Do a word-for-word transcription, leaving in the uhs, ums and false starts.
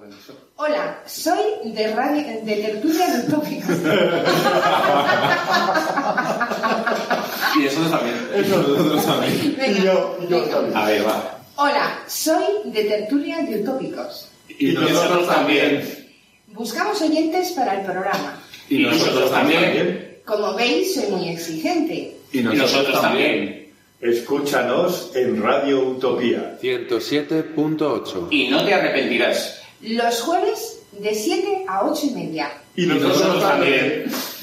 Hola, soy de radio, de Tertulia de Utópicos. Y nosotros también. Eso nosotros también. Venga, y yo, y yo venga. también. A ver, va. Hola, soy de Tertulia de Utópicos. Y nosotros también. Buscamos oyentes para el programa. Y nosotros también. Como veis, soy muy exigente. Y nosotros también. Escúchanos en Radio Utopía. ciento siete punto ocho. Y no te arrepentirás. Los jueves de siete a ocho y media. Y nosotros también.